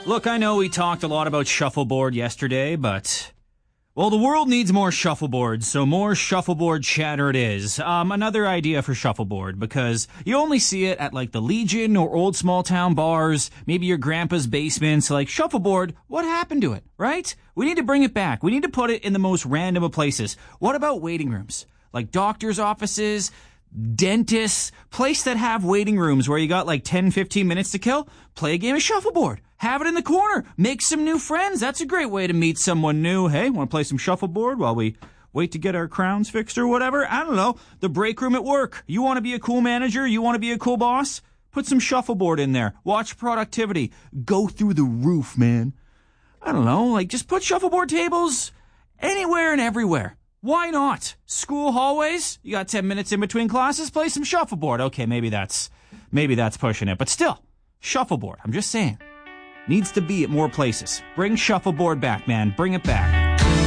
Look, I know we talked a lot about shuffleboard yesterday, but... well, the world needs more shuffleboards, so more shuffleboard chatter it is. Another idea for shuffleboard, because you only see it at, like, the Legion or old small-town bars, maybe your grandpa's basement. So, like, shuffleboard, what happened to it, right? We need to bring it back. We need to put it in the most random of places. What about waiting rooms? Like doctor's offices, dentists, place that have waiting rooms where you got, like, 10, 15 minutes to kill? Play a game of shuffleboard. Have it in the corner. Make some new friends. That's a great way to meet someone new. Hey, want to play some shuffleboard while we wait to get our crowns fixed or whatever? I don't know. The break room at work. You want to be a cool manager? You want to be a cool boss? Put some shuffleboard in there. Watch productivity. Go through the roof, man. I don't know. Like, just put shuffleboard tables anywhere and everywhere. Why not? School hallways? You got 10 minutes in between classes? Play some shuffleboard. Okay, maybe that's pushing it. But still, shuffleboard. I'm just saying. Needs to be at more places. Bring shuffleboard back, man. Bring it back.